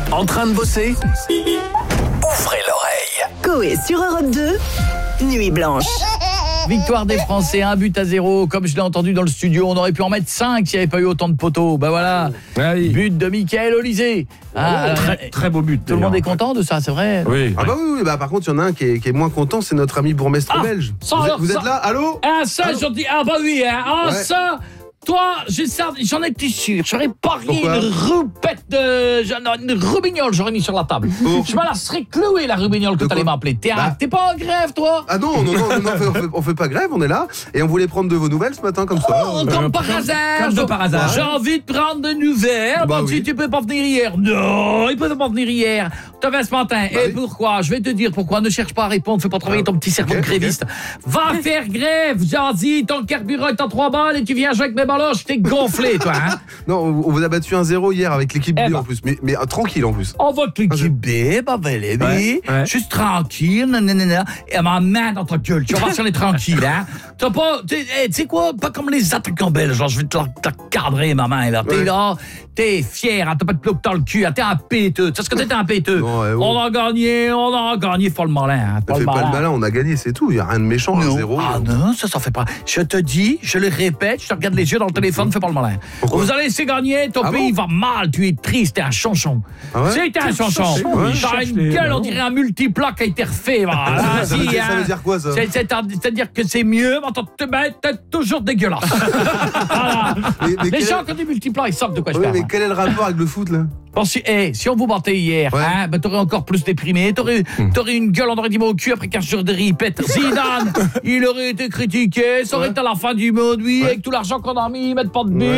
En train de bosser? Ouvrez l'oreille. Coé sur Europe 2, Nuit Blanche. Victoire des Français, 1-0, comme je l'ai entendu dans le studio. On aurait pu en mettre 5 s'il n'y avait pas eu autant de poteaux. Bah voilà, but de Mickaël Olysée. Très beau but. Tout le monde est content de ça, c'est vrai. Oui. Ah bah oui, bah par contre, il y en a un qui est moins content, c'est notre ami bourgmestre belge. Vous êtes là? Allô? Ah ça, j'en dis, ah bah oui, hein. Ah Ouais. ça... Toi, j'en étais sûr. J'aurais parié Pourquoi? une roupette une roubignole, j'aurais mis sur la table. Oh. Je me la serais clouée, la roubignole que De t'allais quoi? m'appeler. T'es Bah. pas en grève, toi? Ah non, on fait pas grève, on est là. Et on voulait prendre de vos nouvelles ce matin, comme ça. Oh, comme par hasard. comme de par hasard. J'ai envie de prendre de nouvelles. Bah Bon, oui. si tu peux pas venir hier. Non, il peut pas venir hier. T'as fait ce matin. Bah Et oui. pourquoi? Je vais te dire pourquoi. Ne cherche pas à répondre. Fais pas travailler ton petit cerveau ok, de gréviste. Va faire grève. J'ai dit, ton carburant est en 3 balles et tu viens jouer avec mes baloches. T'es gonflé, toi, hein? Non, on vous a battu 1-0 hier avec l'équipe Eh B ben. en plus. Mais tranquille en plus. On va te l'équiper, bah belle Ouais. juste tranquille, nanana, et ma main dans ta gueule, tu vas voir si on est tranquille, hein. T'as pas, tu sais quoi, pas comme les attaquants belges, genre, je vais te la cadrer, ma main, là. T'es Ouais. là, t'es fier, hein, t'as pas de ploc dans le cul, hein, t'es un péteux. Tu sais ce que t'es un péteux? Non, ouais, ouais. On a gagné, faut le malin, hein, Fais pas le malin, on a gagné, c'est tout. Il n'y a rien de méchant, Non. 1-0. Ah non, ça fait pas. Je te dis, je le répète, je te regarde les yeux dans le téléphone, fais pas le malin. Pourquoi? Vous allez laisser gagner, ton Ah pays bon va mal, tu es triste, t'es un chanchon. Ah ouais? C'est un chanchon. Ouais. T'as une gueule, on dirait un multiplat qui a été refait. Voilà. Ça veut dire- ça veut dire quoi, ça? C'est-à-dire que c'est mieux, mais t'es toujours dégueulasse. Voilà. Mais Les quel gens est- qui ont des multiplats, ils savent de quoi je Oui, parle. mais quel est le rapport avec le foot là? Bon, si on vous battait hier, Ouais. hein, ben, t'aurais encore plus déprimé, t'aurais une gueule, on aurait dit au cul après 15 jours de ripette. Zidane, il aurait été critiqué, ça aurait été à la fin du monde, oui, avec tout l'argent qu'on a mis, ils mettent pas de but,